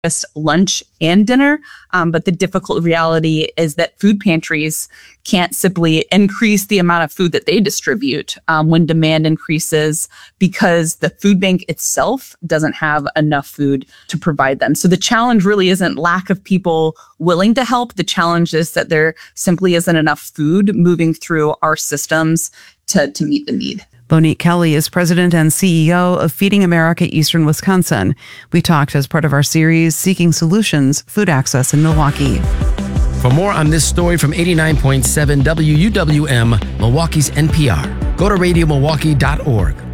lunch, and dinner. But the difficult reality is that food pantries can't simply increase the amount of food that they distribute when demand increases, because the food bank itself doesn't have enough food to provide them. So the challenge really isn't lack of people willing to help. The challenge is that there simply isn't enough food moving through our systems to meet the need. Bonique Kelly is president and CEO of Feeding America Eastern Wisconsin. We talked as part of our series, Seeking Solutions, Food Access in Milwaukee. For more on this story from 89.7 WUWM, Milwaukee's NPR, go to radiomilwaukee.org.